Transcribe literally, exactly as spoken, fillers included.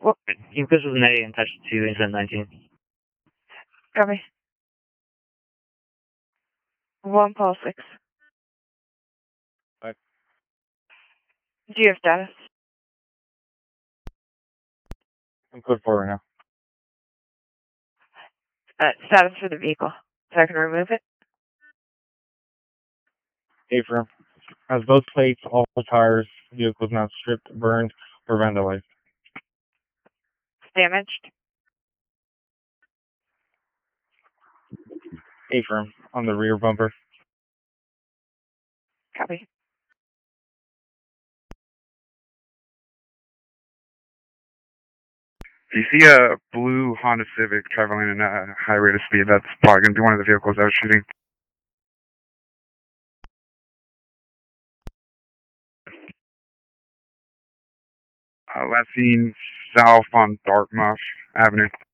Well, you can with an A and touch two instead of nineteen. Copy. One Paul six. Right. Do you have status? I'm code four right now. Uh, status for the vehicle. So I can remove it? A-firm. Has both plates, all tires, vehicles not stripped, burned, or vandalized. Damaged? A-firm. On the rear bumper. Copy. If you see a blue Honda Civic traveling at a high rate of speed, that's probably going to be one of the vehicles I was shooting. Uh, last seen south on Dartmouth Avenue.